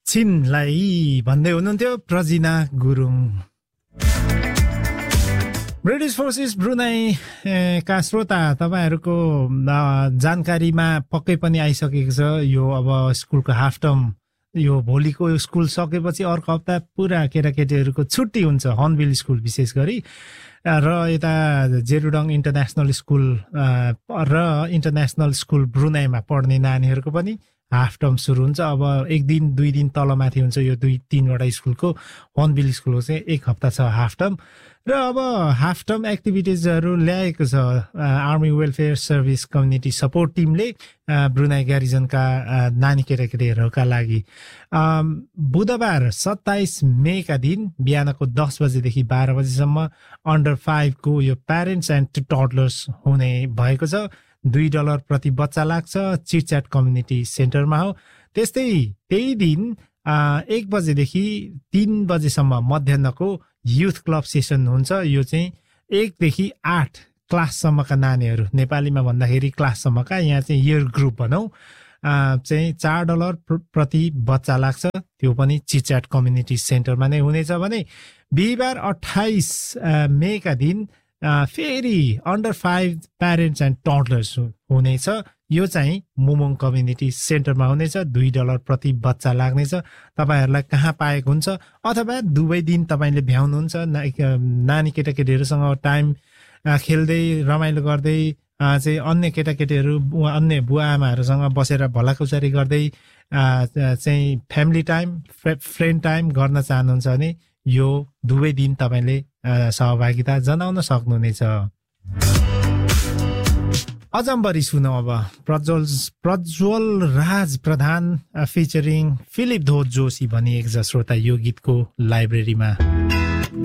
छिनलाई भन्दै हुनुहुन्थ्यो प्रजिना Gurung. British forces Brunei का श्रोता तपाईहरूको जानकारीमा पक्कै पनि आइसकेको छ। यो अब स्कुलको हाफ टर्म, यो भोलिको स्कुल सकेपछि अर्को हप्ता पुरा केटाकेटीहरूको छुट्टी हुन्छ, हर्नबिल स्कुल विशेष गरी। र यता जेरुडङ इन्टरनेसनल स्कुल र इन्टरनेसनल स्कुल ब्रुनाईमा पढ्ने नानीहरूको पनि हाफ टर्म सुरु हुन्छ। अब एक दिन दुई दिन तलमाथि हुन्छ यो 2-3वटा स्कुलको। हर्नबिल स्कुलको चाहिँ एक हप्ता छ हाफ टर्म। र अब हाफ टर्म एक्टिभिटिजहरू ल्याएको छ army welfare service community support टिमले ब्रुनाई ग्यारिजनका नानी केटाकेटीहरूका लागि। बुधबार 27 मेका दिन बिहानको 10 बजेदेखि 12 बजेसम्म अन्डर 5 को यो प्यारेन्ट्स एन्ड टडलर्स हुने भएको छ। $2 प्रति बच्चा लाग्छ। चिटच्याट कम्युनिटी सेन्टरमा हो। त्यस्तै त्यही दिन 1 बजेदेखि 3 बजेसम्म मध्याहको युथ क्लब सेसन हुन्छ। यो चाहिँ 1 देखि 8 क्लाससम्मका नानीहरू, नेपालीमा भन्दाखेरि क्लाससम्मका, यहाँ चाहिँ इयर ग्रुप भनौँ, चाहिँ $4 प्रति बच्चा लाग्छ। त्यो पनि चिटच्याट कम्युनिटी सेन्टरमा नै हुनेछ भने बिहिबार 28 मेका दिन फेरि अन्डर 5 प्यारेन्ट्स एन्ड टडलर्स हुनेछ। यो चाहिँ मुमुङ कम्युनिटी सेन्टरमा हुनेछ। $2 प्रति बच्चा लाग्नेछ। तपाईँहरूलाई कहाँ पाएको हुन्छ अथवा दुवै दिन तपाईँले भ्याउनुहुन्छ नानी केटाकेटीहरूसँग टाइम खेल्दै रमाइलो गर्दै चाहिँ अन्य केटाकेटीहरू अन्य बुवा आमाहरूसँग बसेर भलाकुसारी गर्दै चाहिँ फ्यामिली टाइम फ्रेन्ड टाइम गर्न चाहनुहुन्छ भने यो दुवै दिन तपाईँले सहभागिता जनाउन सक्नुहुनेछ। अजम्बरी सुनौ अब प्रज्वल राज प्रधान फिचरिङ फिलिप धोत जोशी भनी एकजना श्रोता यो गीतको लाइब्रेरीमा।